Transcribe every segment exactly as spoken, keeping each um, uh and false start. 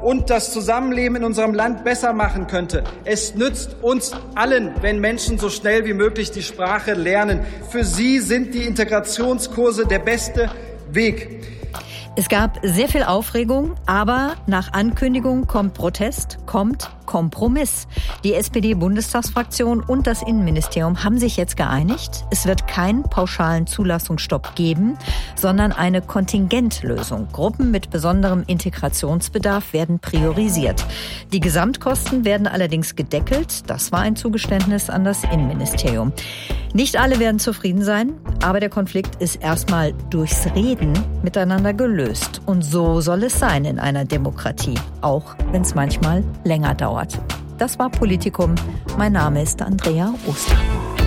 und das Zusammenleben in unserem Land besser machen könnte. Es nützt uns allen, wenn Menschen so schnell wie möglich die Sprache lernen. Für sie sind die Integrationskurse der beste Weg. Es gab sehr viel Aufregung, aber nach Ankündigung kommt Protest, kommt Kompromiss. Die S P D-Bundestagsfraktion und das Innenministerium haben sich jetzt geeinigt. Es wird keinen pauschalen Zulassungsstopp geben, sondern eine Kontingentlösung. Gruppen mit besonderem Integrationsbedarf werden priorisiert. Die Gesamtkosten werden allerdings gedeckelt. Das war ein Zugeständnis an das Innenministerium. Nicht alle werden zufrieden sein, aber der Konflikt ist erstmal durchs Reden miteinander gelöst. Und so soll es sein in einer Demokratie, auch wenn es manchmal länger dauert. Das war Politikum. Mein Name ist Andrea Oster.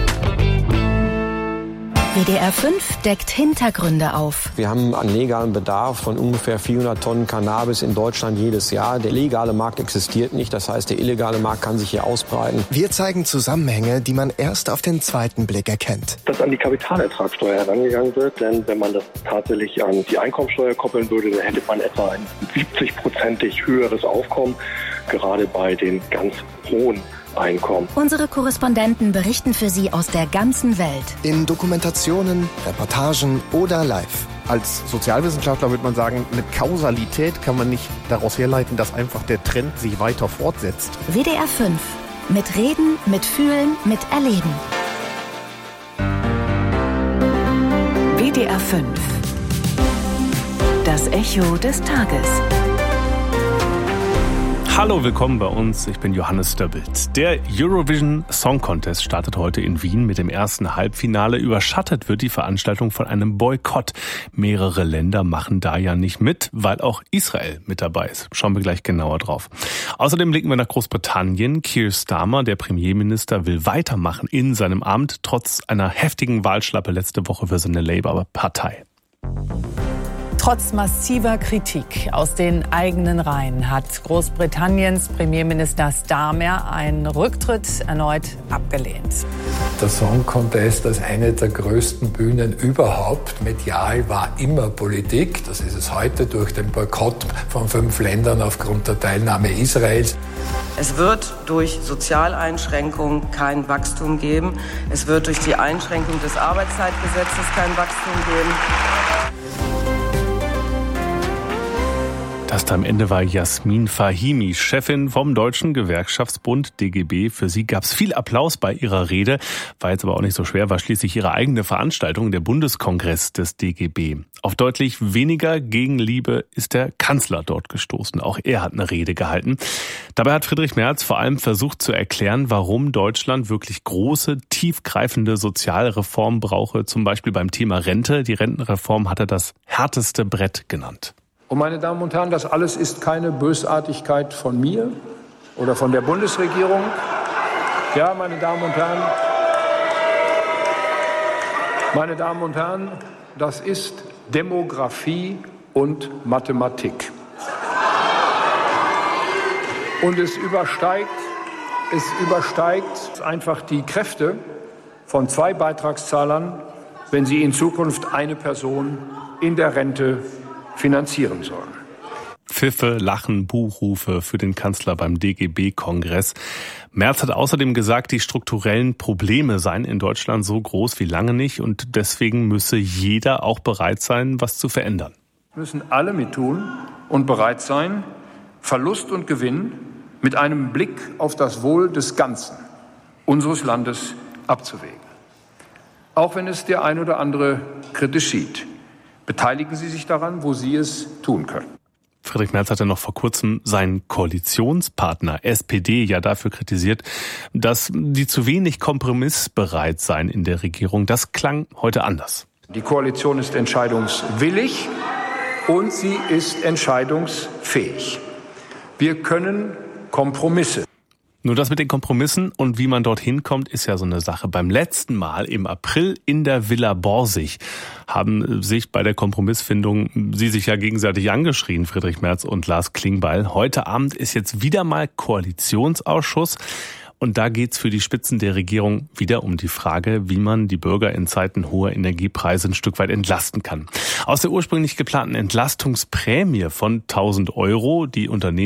W D R fünf deckt Hintergründe auf. Wir haben einen legalen Bedarf von ungefähr vierhundert Tonnen Cannabis in Deutschland jedes Jahr. Der legale Markt existiert nicht, das heißt, der illegale Markt kann sich hier ausbreiten. Wir zeigen Zusammenhänge, die man erst auf den zweiten Blick erkennt. Dass an die Kapitalertragssteuer herangegangen wird, denn wenn man das tatsächlich an die Einkommensteuer koppeln würde, dann hätte man etwa ein siebzig-prozentig höheres Aufkommen, gerade bei den ganz hohen Einkommen. Unsere Korrespondenten berichten für Sie aus der ganzen Welt. In Dokumentationen, Reportagen oder live. Als Sozialwissenschaftler würde man sagen, mit Kausalität kann man nicht daraus herleiten, dass einfach der Trend sich weiter fortsetzt. W D R fünf. Mit Reden, mit Fühlen, mit Erleben. W D R fünf. Das Echo des Tages. Hallo, willkommen bei uns. Ich bin Johannes Stöbbelt. Der Eurovision Song Contest startet heute in Wien mit dem ersten Halbfinale. Überschattet wird die Veranstaltung von einem Boykott. Mehrere Länder machen da ja nicht mit, weil auch Israel mit dabei ist. Schauen wir gleich genauer drauf. Außerdem blicken wir nach Großbritannien. Keir Starmer, der Premierminister, will weitermachen in seinem Amt, trotz einer heftigen Wahlschlappe letzte Woche für seine Labour-Partei. Trotz massiver Kritik aus den eigenen Reihen hat Großbritanniens Premierminister Starmer einen Rücktritt erneut abgelehnt. Der Song Contest als eine der größten Bühnen überhaupt medial war immer Politik. Das ist es heute durch den Boykott von fünf Ländern aufgrund der Teilnahme Israels. Es wird durch Sozialeinschränkungen kein Wachstum geben. Es wird durch die Einschränkung des Arbeitszeitgesetzes kein Wachstum geben. Das da am Ende war Jasmin Fahimi, Chefin vom Deutschen Gewerkschaftsbund D G B. Für sie gab es viel Applaus bei ihrer Rede, war jetzt aber auch nicht so schwer, war schließlich ihre eigene Veranstaltung, der Bundeskongress des D G B. Auf deutlich weniger Gegenliebe ist der Kanzler dort gestoßen. Auch er hat eine Rede gehalten. Dabei hat Friedrich Merz vor allem versucht zu erklären, warum Deutschland wirklich große, tiefgreifende Sozialreformen brauche, zum Beispiel beim Thema Rente. Die Rentenreform hat er das härteste Brett genannt. Und meine Damen und Herren, das alles ist keine Bösartigkeit von mir oder von der Bundesregierung. Ja, meine Damen und Herren, meine Damen und Herren, das ist Demografie und Mathematik. Und es übersteigt, es übersteigt einfach die Kräfte von zwei Beitragszahlern, wenn sie in Zukunft eine Person in der Rente finanzieren sollen. Pfiffe, Lachen, Buhrufe für den Kanzler beim D G B-Kongress. Merz hat außerdem gesagt, die strukturellen Probleme seien in Deutschland so groß wie lange nicht und deswegen müsse jeder auch bereit sein, was zu verändern. Müssen alle mittun und bereit sein, Verlust und Gewinn mit einem Blick auf das Wohl des Ganzen unseres Landes abzuwägen. Auch wenn es der ein oder andere kritisch sieht. Beteiligen Sie sich daran, wo Sie es tun können. Friedrich Merz hatte noch vor kurzem seinen Koalitionspartner S P D ja dafür kritisiert, dass die zu wenig kompromissbereit seien in der Regierung. Das klang heute anders. Die Koalition ist entscheidungswillig und sie ist entscheidungsfähig. Wir können Kompromisse. Nur das mit den Kompromissen und wie man dorthin kommt, ist ja so eine Sache. Beim letzten Mal im April in der Villa Borsig haben sich bei der Kompromissfindung sie sich ja gegenseitig angeschrien, Friedrich Merz und Lars Klingbeil. Heute Abend ist jetzt wieder mal Koalitionsausschuss. Und da geht's für die Spitzen der Regierung wieder um die Frage, wie man die Bürger in Zeiten hoher Energiepreise ein Stück weit entlasten kann. Aus der ursprünglich geplanten Entlastungsprämie von tausend Euro, die Unternehmen